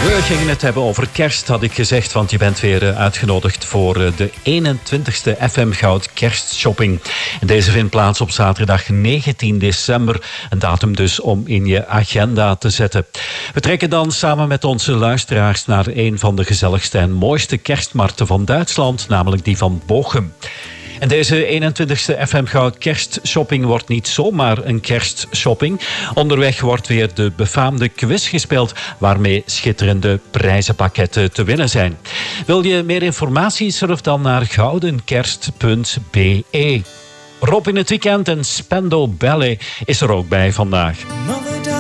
We gingen het hebben over kerst, had ik gezegd, want je bent weer uitgenodigd voor de 21ste FM Goud kerstshopping. En deze vindt plaats op zaterdag 19 december. Een datum dus om in je agenda te zetten. We trekken dan samen met onze luisteraars naar een van de gezelligste en mooiste kerstmarkten van Duitsland, namelijk die van Bochum. En deze 21ste FM Goud kerstshopping wordt niet zomaar een kerstshopping. Onderweg wordt weer de befaamde quiz gespeeld, waarmee schitterende prijzenpakketten te winnen zijn. Wil je meer informatie? Surf dan naar goudenkerst.be. Rob in het weekend en Spandau Ballet is er ook bij vandaag.